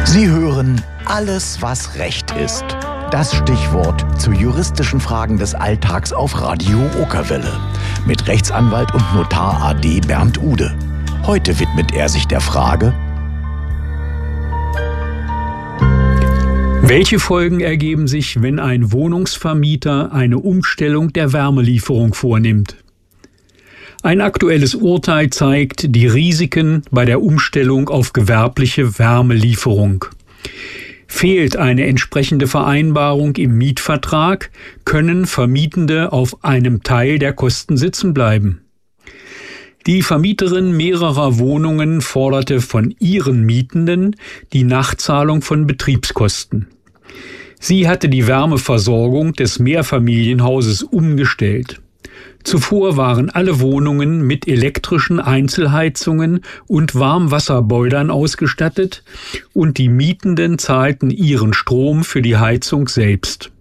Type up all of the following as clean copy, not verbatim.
Sie hören Alles, was Recht ist. Das Stichwort zu juristischen Fragen des Alltags auf Radio Okerwelle. Mit Rechtsanwalt und Notar AD Bernd Ude. Heute widmet er sich der Frage: Welche Folgen ergeben sich, wenn ein Wohnungsvermieter eine Umstellung der Wärmelieferung vornimmt? Ein aktuelles Urteil zeigt die Risiken bei der Umstellung auf gewerbliche Wärmelieferung. Fehlt eine entsprechende Vereinbarung im Mietvertrag, können Vermietende auf einem Teil der Kosten sitzen bleiben. Die Vermieterin mehrerer Wohnungen forderte von ihren Mietenden die Nachzahlung von Betriebskosten. Sie hatte die Wärmeversorgung des Mehrfamilienhauses umgestellt. Zuvor waren alle Wohnungen mit elektrischen Einzelheizungen und Warmwasserboilern ausgestattet und die Mietenden zahlten ihren Strom für die Heizung selbst.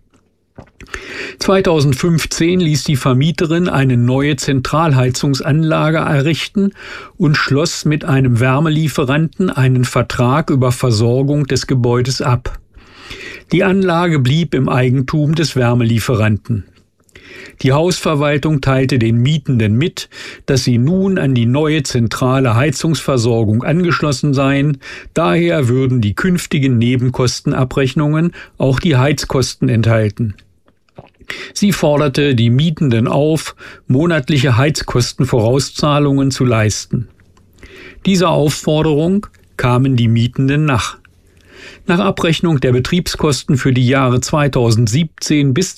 2015 ließ die Vermieterin eine neue Zentralheizungsanlage errichten und schloss mit einem Wärmelieferanten einen Vertrag über Versorgung des Gebäudes ab. Die Anlage blieb im Eigentum des Wärmelieferanten. Die Hausverwaltung teilte den Mietenden mit, dass sie nun an die neue zentrale Heizungsversorgung angeschlossen seien, daher würden die künftigen Nebenkostenabrechnungen auch die Heizkosten enthalten. Sie forderte die Mietenden auf, monatliche Heizkostenvorauszahlungen zu leisten. Dieser Aufforderung kamen die Mietenden nach. Nach Abrechnung der Betriebskosten für die Jahre 2017 bis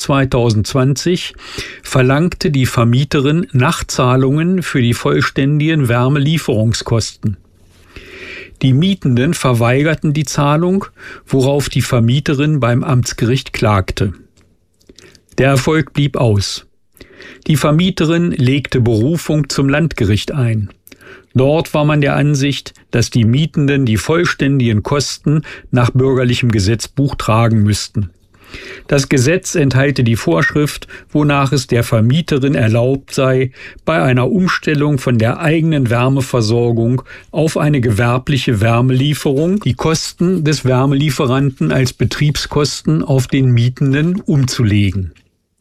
2020 verlangte die Vermieterin Nachzahlungen für die vollständigen Wärmelieferungskosten. Die Mietenden verweigerten die Zahlung, worauf die Vermieterin beim Amtsgericht klagte. Der Erfolg blieb aus. Die Vermieterin legte Berufung zum Landgericht ein. Dort war man der Ansicht, dass die Mietenden die vollständigen Kosten nach bürgerlichem Gesetzbuch tragen müssten. Das Gesetz enthalte die Vorschrift, wonach es der Vermieterin erlaubt sei, bei einer Umstellung von der eigenen Wärmeversorgung auf eine gewerbliche Wärmelieferung die Kosten des Wärmelieferanten als Betriebskosten auf den Mietenden umzulegen.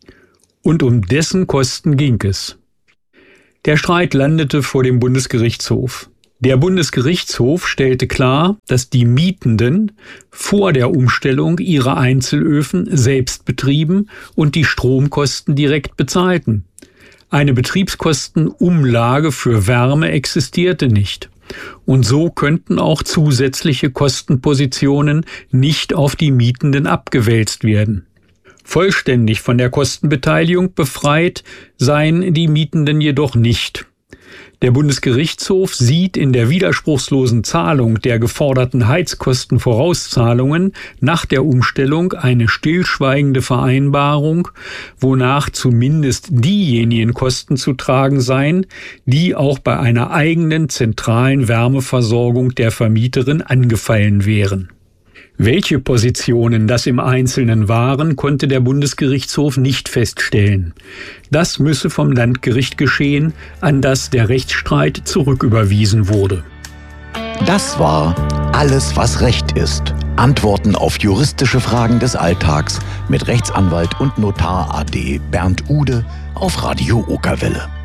Und um dessen Kosten ging es. Der Streit landete vor dem Bundesgerichtshof. Der Bundesgerichtshof stellte klar, dass die Mietenden vor der Umstellung ihre Einzelöfen selbst betrieben und die Stromkosten direkt bezahlten. Eine Betriebskostenumlage für Wärme existierte nicht. Und so könnten auch zusätzliche Kostenpositionen nicht auf die Mietenden abgewälzt werden. Vollständig von der Kostenbeteiligung befreit seien die Mietenden jedoch nicht. Der Bundesgerichtshof sieht in der widerspruchslosen Zahlung der geforderten Heizkostenvorauszahlungen nach der Umstellung eine stillschweigende Vereinbarung, wonach zumindest diejenigen Kosten zu tragen seien, die auch bei einer eigenen zentralen Wärmeversorgung der Vermieterin angefallen wären. Welche Positionen das im Einzelnen waren, konnte der Bundesgerichtshof nicht feststellen. Das müsse vom Landgericht geschehen, an das der Rechtsstreit zurücküberwiesen wurde. Das war Alles, was Recht ist. Antworten auf juristische Fragen des Alltags mit Rechtsanwalt und Notar AD Bernd Ude auf Radio Okerwelle.